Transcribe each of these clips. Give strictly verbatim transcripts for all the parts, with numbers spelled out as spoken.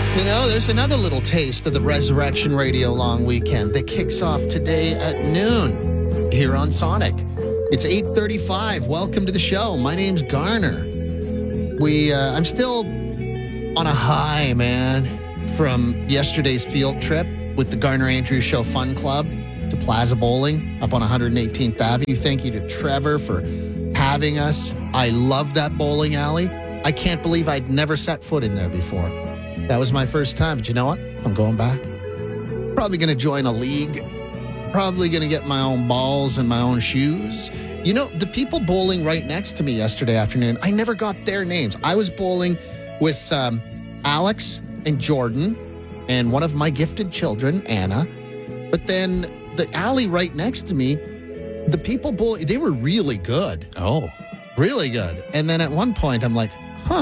You know, there's another little taste of the Resurrection Radio long weekend that kicks off today at noon here on Sonic. It's eight thirty-five. Welcome to the show. My name's Garner. We, uh, I'm still on a high, man, from yesterday's field trip with the Garner Andrews Show Fun Club to Plaza Bowling up on one hundred eighteenth Avenue. Thank you to Trevor for having us. I love that bowling alley. I can't believe I'd never set foot in there before. That was my first time. But you know what? I'm going back. Probably going to join a league. Probably going to get my own balls and my own shoes. You know, the people bowling right next to me yesterday afternoon, I never got their names. I was bowling with um, Alex and Jordan and one of my gifted children, Anna. But then the alley right next to me, the people bowling, they were really good. Oh. Really good. And then at one point, I'm like, huh.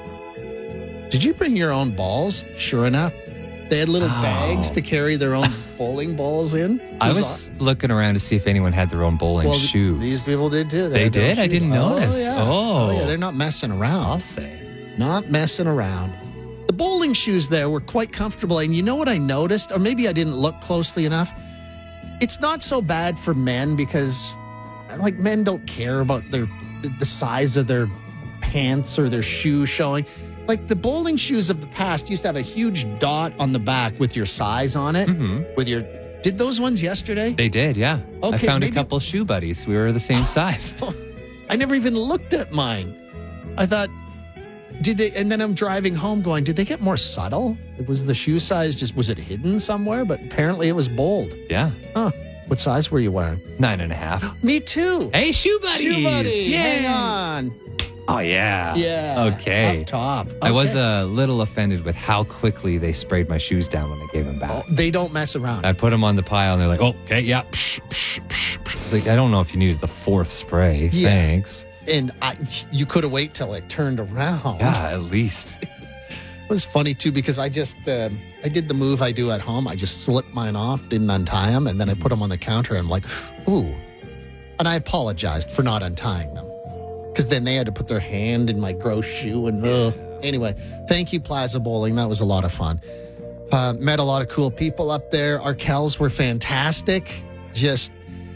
Did you bring your own balls? Sure enough. They had little oh. bags to carry their own bowling balls in. It I was, was looking around to see if anyone had their own bowling well, shoes. These people did too. They, they did? I didn't notice. Oh yeah. Oh. oh, yeah. They're not messing around. I'll say. Not messing around. The bowling shoes there were quite comfortable. And you know what I noticed? Or maybe I didn't look closely enough. It's not so bad for men because, like, men don't care about their the size of their pants or their shoe showing. Like the bowling shoes of the past used to have a huge dot on the back with your size on it. Mm-hmm. With your, did those ones yesterday? They did, yeah. Okay, I found maybe, a couple shoe buddies. We were the same size. I never even looked at mine. I thought, did they? And then I'm driving home going, did they get more subtle? Was the shoe size just, was it hidden somewhere? But apparently it was bold. Yeah. Huh. What size were you wearing? Nine and a half. Me too. Hey, shoe buddies. Shoe buddy. Yay. Hang on. Oh, yeah. Yeah. Okay. Up top. Okay. I was a little offended with how quickly they sprayed my shoes down when I gave them back. Oh, they don't mess around. I put them on the pile and they're like, oh, okay, yeah. Psh, psh, psh, psh. It's like, I don't know if you needed the fourth spray. Yeah. Thanks. And I, you could have waited till it turned around. Yeah, at least. It was funny, too, because I just, uh, I did the move I do at home. I just slipped mine off, didn't untie them, and then I put them on the counter, and I'm like, ooh. And I apologized for not untying them. Because then they had to put their hand in my gross shoe. And uh, anyway, thank you, Plaza Bowling. That was a lot of fun. Uh, met a lot of cool people up there. Our Kells were fantastic. Just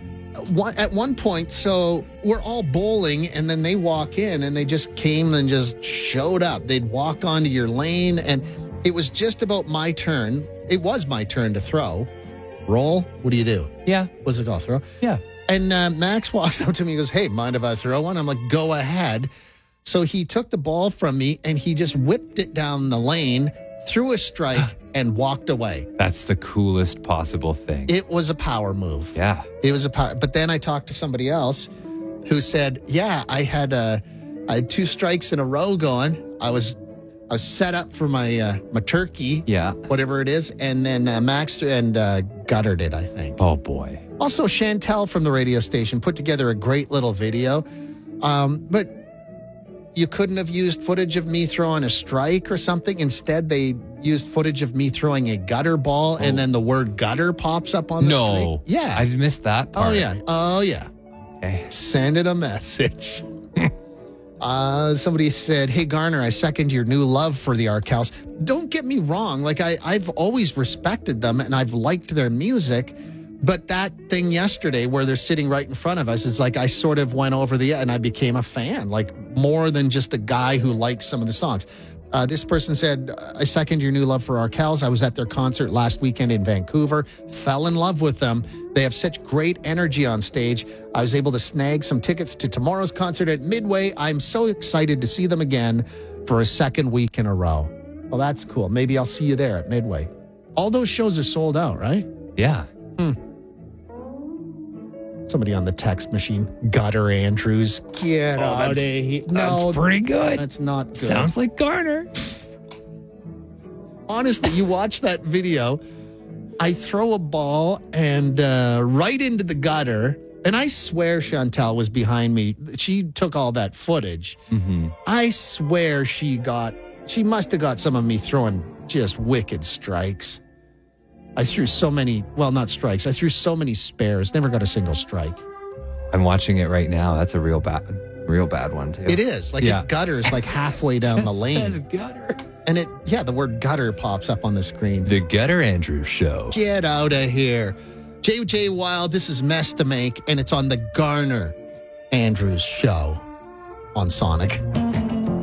one, at one point, so we're all bowling, and then they walk in, and they just came and just showed up. They'd walk onto your lane, and it was just about my turn. It was my turn to throw. Roll? What do you do? Yeah. What's it called? Throw? Yeah. And uh, Max walks up to me and goes, hey, mind if I throw one? I'm like, go ahead. So he took the ball from me and he just whipped it down the lane, threw a strike, and walked away. That's the coolest possible thing. It was a power move. Yeah. It was a power. But then I talked to somebody else who said, yeah, I had, uh, I had two strikes in a row going. I was I was set up for my uh, my turkey, yeah, whatever it is. And then uh, Max and uh, guttered it, I think. Oh, boy. Also, Chantel from the radio station put together a great little video. Um, but you couldn't have used footage of me throwing a strike or something. Instead, they used footage of me throwing a gutter ball, oh. and then the word gutter pops up on the no. screen. Yeah. I missed that part. Oh, yeah. Oh, yeah. Okay. Send it a message. Uh, somebody said, hey, Garner, I second your new love for the Arkells. Don't get me wrong. Like, I, I've always respected them and I've liked their music. But that thing yesterday where they're sitting right in front of us is like I sort of went over the and I became a fan, like more than just a guy who likes some of the songs. Uh, this person said, I second your new love for Arkells. I was at their concert last weekend in Vancouver, fell in love with them. They have such great energy on stage. I was able to snag some tickets to tomorrow's concert at Midway. I'm so excited to see them again for a second week in a row. Well, that's cool. Maybe I'll see you there at Midway. All those shows are sold out, right? Yeah. Hmm. Somebody on the text machine, Gutter Andrews. Get oh, out of here. No, that's pretty good. That's not good. Sounds like Garner. Honestly, you watch that video, I throw a ball and uh, right into the gutter, and I swear Chantel was behind me. She took all that footage. Mm-hmm. I swear she got, she must have got some of me throwing just wicked strikes. I threw so many, well, not strikes. I threw so many spares. Never got a single strike. I'm watching it right now. That's a real bad, real bad one, too. It is. Like, yeah. it gutters like halfway down the lane. It says gutter. And it, yeah, the word gutter pops up on the screen. The Getter Andrews Show. Get out of here. J J Wild, this is Mess to Make, and it's on the Garner Andrews Show on Sonic.